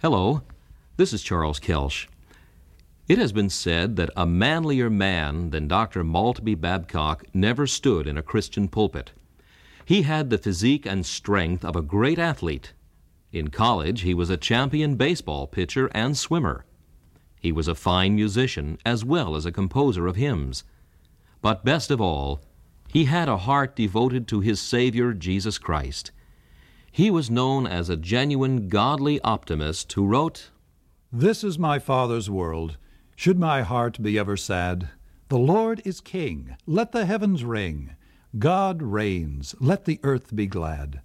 Hello, this is Charles Kelsch. It has been said that a manlier man than Dr. Maltbie Babcock never stood in a Christian pulpit. He had the physique and strength of a great athlete. In college, he was a champion baseball pitcher and swimmer. He was a fine musician as well as a composer of hymns. But best of all, he had a heart devoted to his Savior, Jesus Christ. He was known as a genuine godly optimist who wrote, "This is my Father's world. Should my heart be ever sad? The Lord is King. Let the heavens ring. God reigns. Let the earth be glad."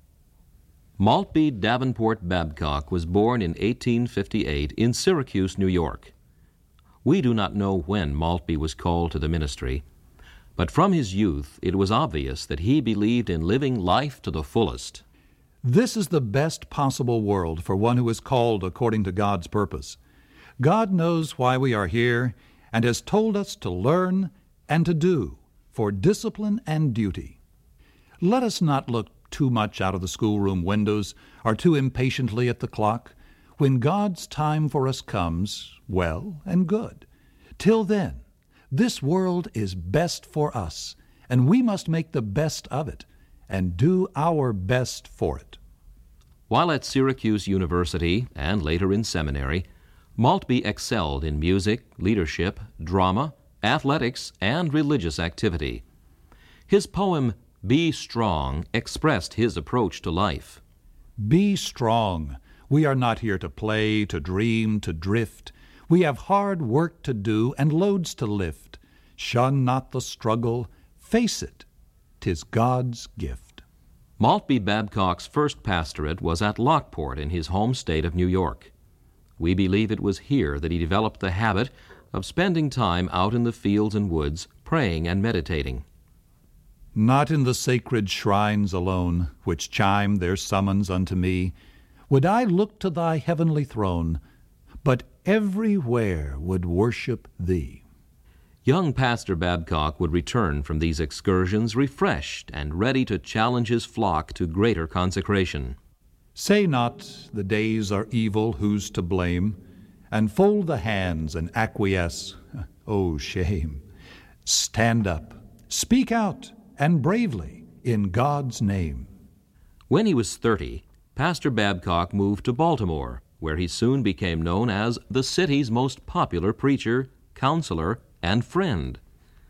Maltbie Davenport Babcock was born in 1858 in Syracuse, New York. We do not know when Maltbie was called to the ministry, but from his youth it was obvious that he believed in living life to the fullest. This is the best possible world for one who is called according to God's purpose. God knows why we are here and has told us to learn and to do for discipline and duty. Let us not look too much out of the schoolroom windows or too impatiently at the clock. When God's time for us comes, well and good. Till then, this world is best for us, and we must make the best of it and do our best for it. While at Syracuse University and later in seminary, Maltbie excelled in music, leadership, drama, athletics, and religious activity. His poem, Be Strong, expressed his approach to life. Be strong. We are not here to play, to dream, to drift. We have hard work to do and loads to lift. Shun not the struggle. Face it. 'Tis God's gift. Maltbie Babcock's first pastorate was at Lockport in his home state of New York. We believe it was here that he developed the habit of spending time out in the fields and woods, praying and meditating. Not in the sacred shrines alone, which chime their summons unto me, would I look to thy heavenly throne, but everywhere would worship thee. Young Pastor Babcock would return from these excursions refreshed and ready to challenge his flock to greater consecration. Say not, the days are evil, who's to blame? And fold the hands and acquiesce, oh shame. Stand up, speak out, and bravely, in God's name. When he was 30, Pastor Babcock moved to Baltimore, where he soon became known as the city's most popular preacher, counselor, and friend.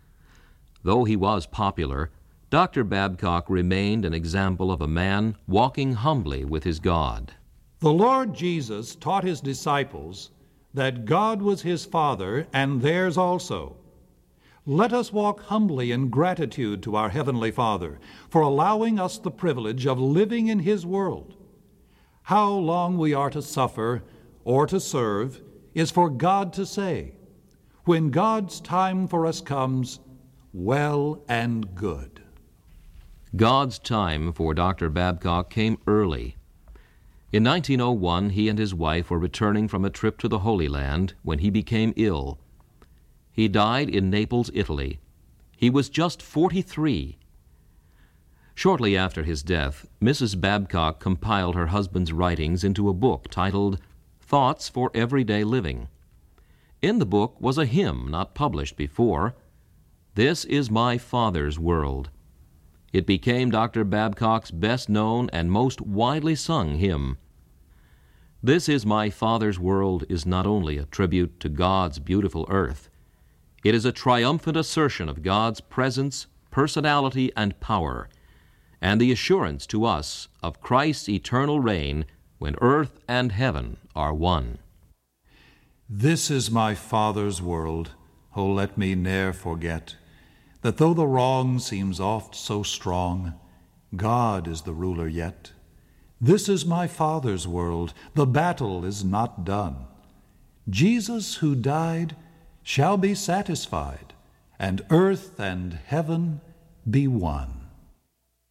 Though he was popular, Dr. Babcock remained an example of a man walking humbly with his God. The Lord Jesus taught his disciples that God was his Father and theirs also. Let us walk humbly in gratitude to our Heavenly Father for allowing us the privilege of living in his world. How long we are to suffer or to serve is for God to say. When God's time for us comes, well and good. God's time for Dr. Babcock came early. In 1901, he and his wife were returning from a trip to the Holy Land when he became ill. He died in Naples, Italy. He was just 43. Shortly after his death, Mrs. Babcock compiled her husband's writings into a book titled Thoughts for Everyday Living. In the book was a hymn not published before, This is My Father's World. It became Dr. Babcock's best-known and most widely sung hymn. This is My Father's World is not only a tribute to God's beautiful earth. It is a triumphant assertion of God's presence, personality, and power, and the assurance to us of Christ's eternal reign when earth and heaven are one. This is my Father's world, oh let me ne'er forget, that though the wrong seems oft so strong, God is the ruler yet. This is my Father's world, the battle is not done. Jesus who died shall be satisfied, and earth and heaven be one.